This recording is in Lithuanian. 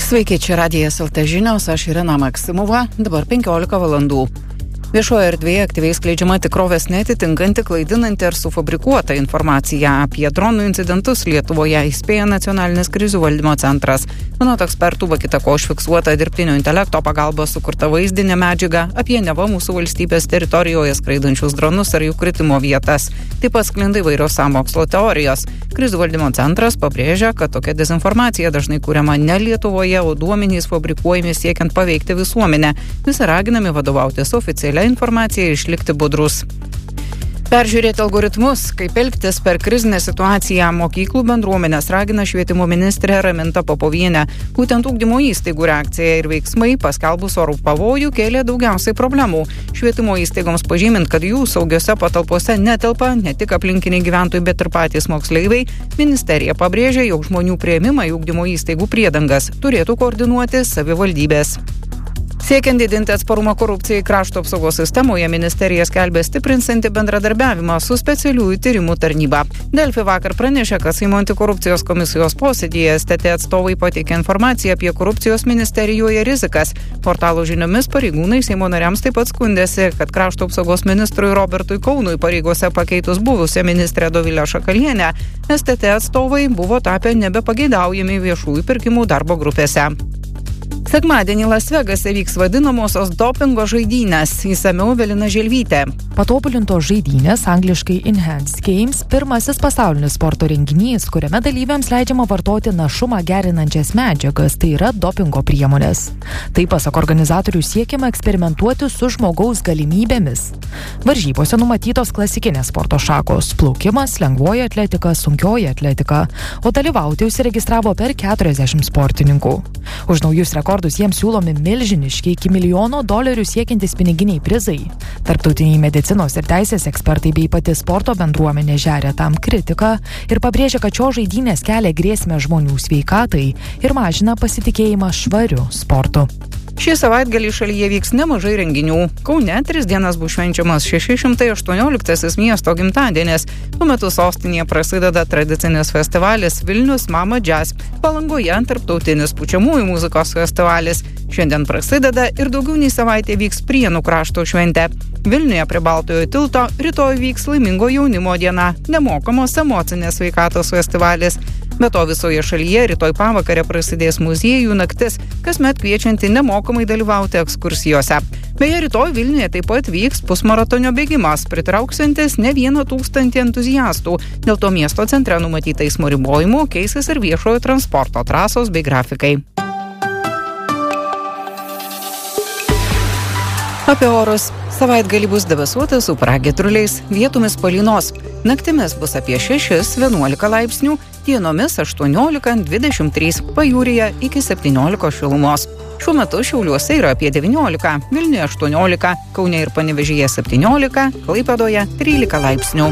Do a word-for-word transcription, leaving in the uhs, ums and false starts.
Sveiki, čia Radijas L T žinios, aš Irena Maksimova, dabar penkiolika valandų. Viešoje erdvėje aktyviai skleidžiama tikrovės neatitinkanti, klaidinanti ar sufabrikuota informacija apie dronų incidentus Lietuvoje, įspėja Nacionalinis krizių valdymo centras. Anot ekspertų, be kita ko užfiksuota dirbtinio intelekto pagalba sukurta vaizdinė medžiaga apie neva mūsų valstybės teritorijoje skraidančius dronus ar jų kritimo vietas. Taip pat sklinda įvairios sąmokslo teorijos. Krizių valdymo centras pabrėžia, kad tokia dezinformacija dažnai kuriama ne Lietuvoje, o duomenys fabrikuojami siekiant paveikti visuomenę. Visi raginami vadovautis oficialia informacija ir išlikti budrus. Peržiūrėti algoritmus, kaip elgtis per krizinę situaciją, mokyklų bendruomenės ragina švietimo ministrė Raminta Popovienė. Būtent ugdymo įstaigų reakcija ir veiksmai paskelbus orų pavojų kėlė daugiausiai problemų. Švietimo įstaigoms pažymint, kad jų saugiose patalpose netelpa ne tik aplinkiniai gyventojai, bet ir patys moksleiviai, ministerija pabrėžia, jog žmonių priėmimą į ugdymo įstaigų priedangas turėtų koordinuoti savivaldybės. Siekiant didinti atsparumą korupcijai krašto apsaugos sistemoje, ministerija skelbia stiprinsianti bendradarbiavimą su specialiųjų tyrimų tarnyba. Delfi vakar pranešė, kad Seimo antikorupcijos komisijos posėdyje S T T atstovai pateikė informaciją apie korupcijos ministerijoje rizikas. Portalo žiniomis pareigūnai Seimo nariams taip pat skundėsi, kad krašto apsaugos ministrui Robertui Kaunui pareigose pakeitus buvusią ministrę Dovilę Šakalienę, S T T atstovai buvo tapę nebepageidaujami viešųjų pirkimų darbo grupėse. Sekmadienį Las Vegase vyks vadinamosios dopingo žaidynės, įsamiau Evelina Želvytė. Patobulintos žaidynės, angliškai Enhanced Games, pirmasis pasaulinis sporto renginys, kuriame dalyviams leidžiama vartoti našumą gerinančias medžiagas, tai yra dopingo priemonės. Taip, pasak organizatorių, siekiama eksperimentuoti su žmogaus galimybėmis. Varžybose numatytos klasikinės sporto šakos – plaukimas, lengvoji atletika, sunkioji atletika, o dalyvauti užsiregistravo per keturiasdešimt sportininkų. Už naujus rekordus jiems siūlomi milžiniški iki milijono dolerių siekiantys piniginiai prizai. Tarptautiniai medicinos ir teisės ekspertai bei pati sporto bendruomenė žeria tam kritiką ir pabrėžia, kad šios žaidynės kelia grėsmę žmonių sveikatai ir mažina pasitikėjimą švariu sportu. Šį savaitgalį šalyje vyks nemažai renginių. Kaune tris dienas bus švenčiamas šeši šimtai aštuonioliktasis miesto gimtadienis. Tuo metu sostinėje prasideda tradicinis festivalis Vilnius Mama Jazz. Palangoje tarptautinis pučiamųjų muzikos festivalis. Šiandien prasideda ir daugiau nei savaitė vyks Prienų krašto šventė. Vilniuje prie Baltojo tilto rytoj vyks Laimingo jaunimo diena, nemokamos emocinės sveikatos festivalis. Be to visoje šalyje rytoj pavakarę prasidės muziejų naktis, kasmet kviečianti nemokamai dalyvauti ekskursijose. Beje, rytoj Vilniuje taip pat vyks pusmaratonio bėgimas, pritrauksantis ne vieną tūkstantį entuziastų. Dėl to miesto centre numatyta eismo ribojimų, keisis ir viešojo transporto trasos bei grafikai. Apie orus. Savaitgalį bus debesuota su pragiedruliais, vietomis palynos. Naktimis bus apie šešis vienuolika laipsnių, dienomis aštuoniolika dvidešimt trys, pajūryje iki septyniolikos šilumos. Šiuo metu Šiauliuose yra apie devyniolika, Vilniuje aštuoniolika, Kaune ir Panevėžyje septyniolika, Klaipėdoje trylika laipsnių.